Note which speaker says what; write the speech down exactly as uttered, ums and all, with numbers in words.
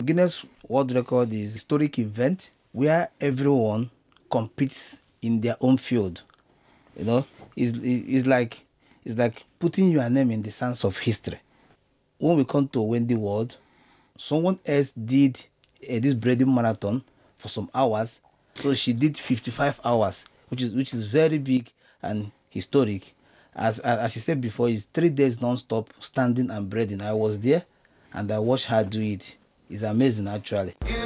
Speaker 1: Guinness World Record is a historic event where everyone competes in their own field. You know, it's, it's like it's like putting your name in the sands of history. When we come to Wendy World, someone else did uh, this breading marathon for some hours. So she did fifty-five hours, which is which is very big and historic. As as she said before, it's three days non-stop standing and breading. I was there and I watched her do it. It's amazing, actually.